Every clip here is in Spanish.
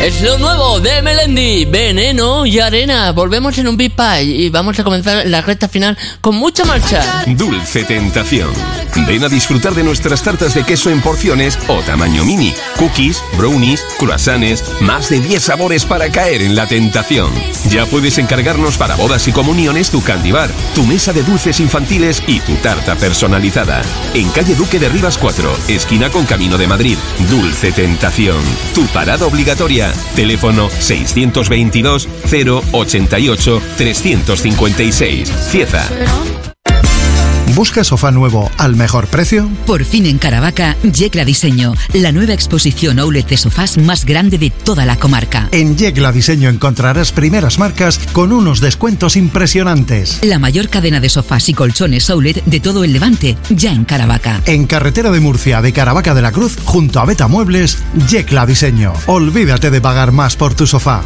Es lo nuevo de Melendi, Veneno y Arena. Volvemos en un Big Pie y vamos a comenzar la recta final con mucha marcha. Dulce Tentación. Ven a disfrutar de nuestras tartas de queso en porciones o tamaño mini. Cookies, brownies, croissants, más de 10 sabores para caer en la tentación. Ya puedes encargarnos para bodas y comuniones tu candy bar, tu mesa de dulces infantiles y tu tarta personalizada. En calle Duque de Rivas 4, esquina con Camino de Madrid. Dulce Tentación. Tu parada obligatoria. Teléfono 622 088 356. Cieza. ¿Busca sofá nuevo al mejor precio? Por fin en Caravaca, Yecla Diseño, la nueva exposición outlet de sofás más grande de toda la comarca. En Yecla Diseño encontrarás primeras marcas con unos descuentos impresionantes. La mayor cadena de sofás y colchones outlet de todo el Levante, ya en Caravaca. En Carretera de Murcia, de Caravaca de la Cruz, junto a Beta Muebles, Yecla Diseño. Olvídate de pagar más por tu sofá.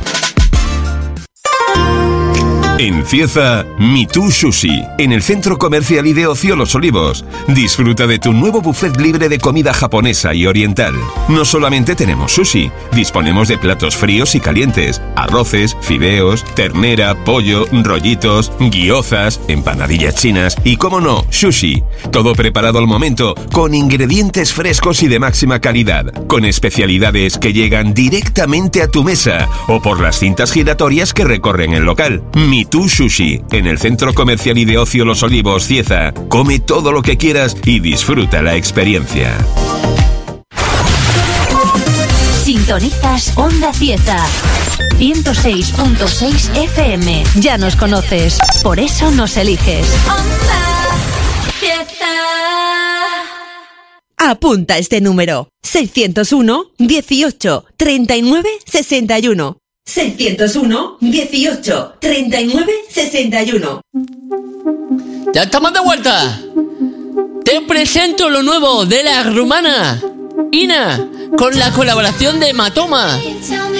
En Cieza, Mitú Sushi, en el Centro Comercial y de Ocio Los Olivos. Disfruta de tu nuevo buffet libre de comida japonesa y oriental. No solamente tenemos sushi, disponemos de platos fríos y calientes, arroces, fideos, ternera, pollo, rollitos, gyozas, empanadillas chinas y, como no, sushi. Todo preparado al momento, con ingredientes frescos y de máxima calidad, con especialidades que llegan directamente a tu mesa o por las cintas giratorias que recorren el local. Mitú Sushi, en el Centro Comercial y de Ocio Los Olivos, Cieza. Come todo lo que quieras y disfruta la experiencia. Sintonizas Onda Cieza 106.6 FM. Ya nos conoces, por eso nos eliges. Onda Cieza. Apunta este número: 601 18 39 61. 601 18 39 61. Ya estamos de vuelta. Te presento lo nuevo de la rumana Ina, con la colaboración de Matoma.